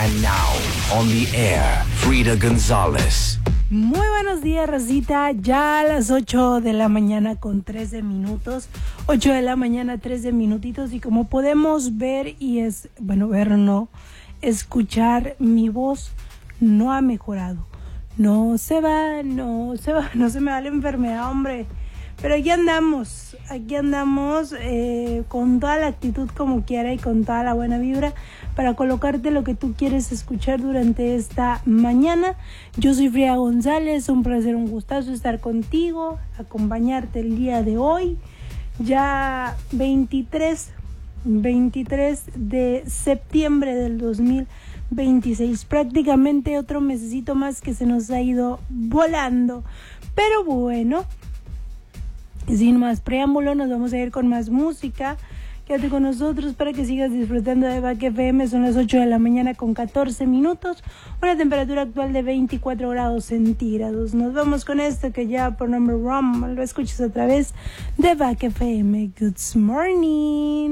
And now, on the air, Frida González. Muy buenos días, Rosita. Ya a las 8 de la mañana con 13 minutos. 8 de la mañana, 13 minutitos. Y como podemos ver ver o no, escuchar, mi voz no ha mejorado. No se me va la enfermedad, hombre. Pero aquí andamos con toda la actitud como quiera y con toda la buena vibra para colocarte lo que tú quieres escuchar durante esta mañana. Yo soy Frida González, un placer, un gustazo estar contigo, acompañarte el día de hoy, ya 23 de septiembre del 2026, prácticamente otro mesecito más que se nos ha ido volando, pero bueno. Sin más preámbulo, nos vamos a ir con más música. Quédate con nosotros para que sigas disfrutando de Back FM. Son las 8 de la mañana con 14 minutos. Una temperatura actual de 24 grados centígrados. Nos vamos con esto que ya por Number One lo escuchas a través de Back FM. Good morning.